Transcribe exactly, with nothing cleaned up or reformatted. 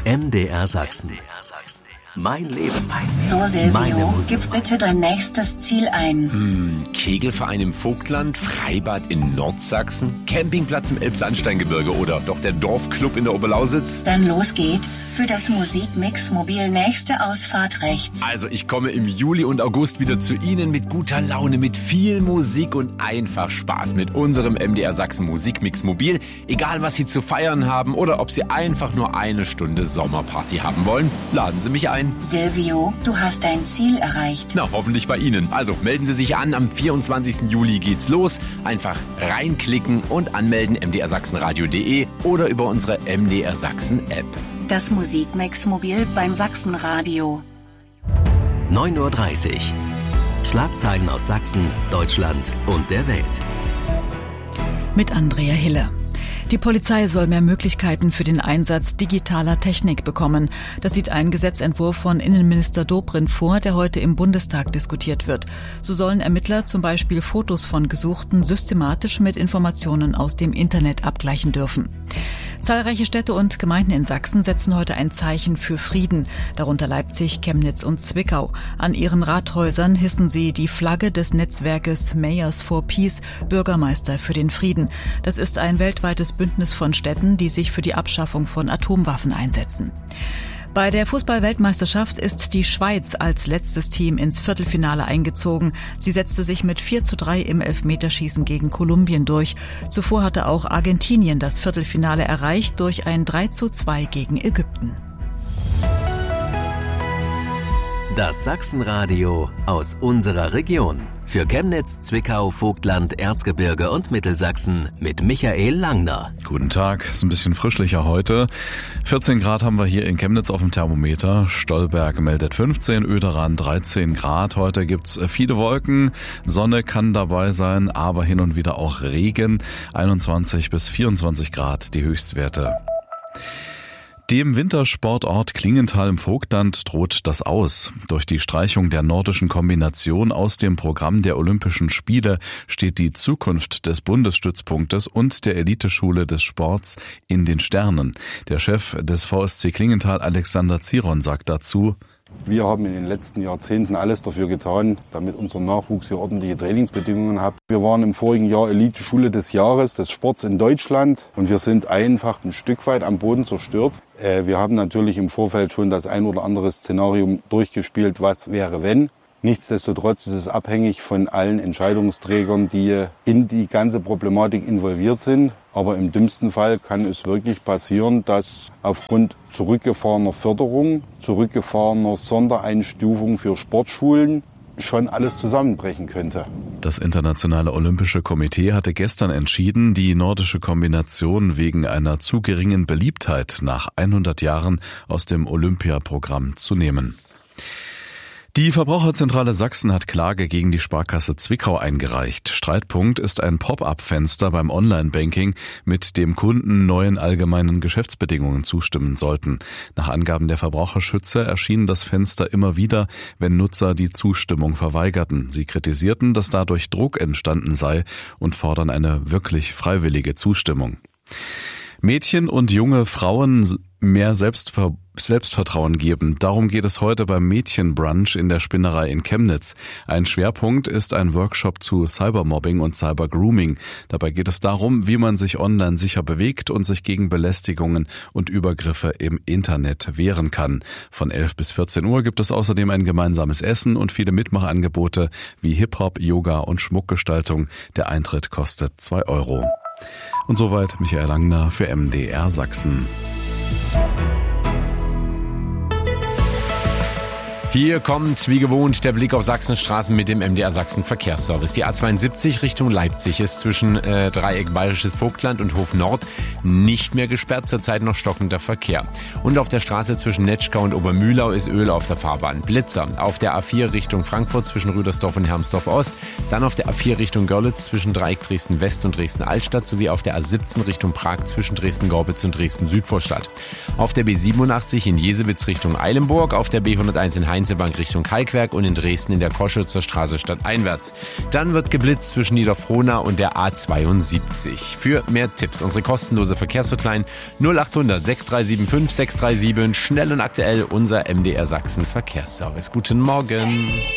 M D R Sachsen. Mein Leben, So, Silvio, meine Musik. gib bitte dein nächstes Ziel ein. Hm, Kegelverein im Vogtland, Freibad in Nordsachsen, Campingplatz im Elbsandsteingebirge oder doch der Dorfclub in der Oberlausitz? Dann los geht's für das Musikmix Mobil nächste Ausfahrt rechts. Also ich komme im Juli und August wieder zu Ihnen mit guter Laune, mit viel Musik und einfach Spaß mit unserem M D R Sachsen Musikmix Mobil. Egal was Sie zu feiern haben oder ob Sie einfach nur eine Stunde Sommerparty haben wollen, laden Sie mich ein. Silvio, du hast dein Ziel erreicht. Na, hoffentlich bei Ihnen. Also melden Sie sich an, am vierundzwanzigsten Juli geht's los. Einfach reinklicken und anmelden m d r sachsenradio punkt d e oder über unsere M D R Sachsen App. Das Musikmix Mobil beim Sachsenradio. neun Uhr dreißig. Schlagzeilen aus Sachsen, Deutschland und der Welt. Mit Andrea Hille. Die Polizei soll mehr Möglichkeiten für den Einsatz digitaler Technik bekommen. Das sieht ein Gesetzentwurf von Innenminister Dobrindt vor, der heute im Bundestag diskutiert wird. So sollen Ermittler zum Beispiel Fotos von Gesuchten systematisch mit Informationen aus dem Internet abgleichen dürfen. Zahlreiche Städte und Gemeinden in Sachsen setzen heute ein Zeichen für Frieden, darunter Leipzig, Chemnitz und Zwickau. An ihren Rathäusern hissen sie die Flagge des Netzwerkes Mayors for Peace, Bürgermeister für den Frieden. Das ist ein weltweites Bündnis von Städten, die sich für die Abschaffung von Atomwaffen einsetzen. Bei der Fußball-Weltmeisterschaft ist die Schweiz als letztes Team ins Viertelfinale eingezogen. Sie setzte sich mit vier zu drei im Elfmeterschießen gegen Kolumbien durch. Zuvor hatte auch Argentinien das Viertelfinale erreicht durch ein drei zu zwei gegen Ägypten. Das Sachsenradio aus unserer Region. Für Chemnitz, Zwickau, Vogtland, Erzgebirge und Mittelsachsen mit Michael Langner. Guten Tag, ist ein bisschen frischlicher heute. vierzehn Grad haben wir hier in Chemnitz auf dem Thermometer. Stolberg meldet fünfzehn, Oederan dreizehn Grad. Heute gibt's viele Wolken, Sonne kann dabei sein, aber hin und wieder auch Regen. einundzwanzig bis vierundzwanzig Grad die Höchstwerte. Dem Wintersportort Klingenthal im Vogtland droht das Aus. Durch die Streichung der nordischen Kombination aus dem Programm der Olympischen Spiele steht die Zukunft des Bundesstützpunktes und der Eliteschule des Sports in den Sternen. Der Chef des V S C Klingenthal, Alexander Ziron, sagt dazu: Wir haben in den letzten Jahrzehnten alles dafür getan, damit unser Nachwuchs hier ordentliche Trainingsbedingungen hat. Wir waren im vorigen Jahr Elite-Schule des Jahres des Sports in Deutschland und wir sind einfach ein Stück weit am Boden zerstört. Wir haben natürlich im Vorfeld schon das ein oder andere Szenario durchgespielt, was wäre wenn. Nichtsdestotrotz ist es abhängig von allen Entscheidungsträgern, die in die ganze Problematik involviert sind. Aber im dümmsten Fall kann es wirklich passieren, dass aufgrund zurückgefahrener Förderung, zurückgefahrener Sondereinstufung für Sportschulen schon alles zusammenbrechen könnte. Das Internationale Olympische Komitee hatte gestern entschieden, die nordische Kombination wegen einer zu geringen Beliebtheit nach hundert Jahren aus dem Olympiaprogramm zu nehmen. Die Verbraucherzentrale Sachsen hat Klage gegen die Sparkasse Zwickau eingereicht. Streitpunkt ist ein Pop-up-Fenster beim Online-Banking, mit dem Kunden neuen allgemeinen Geschäftsbedingungen zustimmen sollten. Nach Angaben der Verbraucherschützer erschien das Fenster immer wieder, wenn Nutzer die Zustimmung verweigerten. Sie kritisierten, dass dadurch Druck entstanden sei und fordern eine wirklich freiwillige Zustimmung. Mädchen und junge Frauen mehr Selbstver- Selbstvertrauen geben. Darum geht es heute beim Mädchenbrunch in der Spinnerei in Chemnitz. Ein Schwerpunkt ist ein Workshop zu Cybermobbing und Cybergrooming. Dabei geht es darum, wie man sich online sicher bewegt und sich gegen Belästigungen und Übergriffe im Internet wehren kann. Von elf bis vierzehn Uhr gibt es außerdem ein gemeinsames Essen und viele Mitmachangebote wie Hip-Hop, Yoga und Schmuckgestaltung. Der Eintritt kostet zwei Euro. Und soweit Michael Langner für M D R Sachsen. Hier kommt, wie gewohnt, der Blick auf Sachsenstraßen mit dem M D R Sachsen Verkehrsservice. Die A zweiundsiebzig Richtung Leipzig ist zwischen äh, Dreieck Bayerisches Vogtland und Hof Nord nicht mehr gesperrt, zurzeit noch stockender Verkehr. Und auf der Straße zwischen Netschkau und Obermühlau ist Öl auf der Fahrbahn. Blitzer auf der A vier Richtung Frankfurt zwischen Rüdersdorf und Hermsdorf Ost, dann auf der A vier Richtung Görlitz zwischen Dreieck Dresden West und Dresden Altstadt sowie auf der A siebzehn Richtung Prag zwischen Dresden-Gorbitz und Dresden Südvorstadt. Auf der B siebenundachtzig in Jesewitz Richtung Eilenburg, auf der B hunderteins in Heinz Mainzebank Richtung Kalkwerk und in Dresden in der Koschützer Straße stadteinwärts. Dann wird geblitzt zwischen Niederfrohna und der A zweiundsiebzig. Für mehr Tipps, unsere kostenlose Verkehrshotline null achthundert sechs drei sieben fünf sechs drei sieben, schnell und aktuell unser M D R Sachsen Verkehrsservice. Guten Morgen.